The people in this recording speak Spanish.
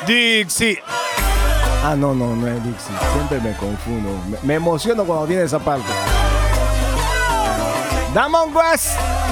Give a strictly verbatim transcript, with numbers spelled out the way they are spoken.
Dixie. Ah, no, no, no es Dixie. Siempre me confundo. Me, me emociono cuando viene esa parte. Damon West.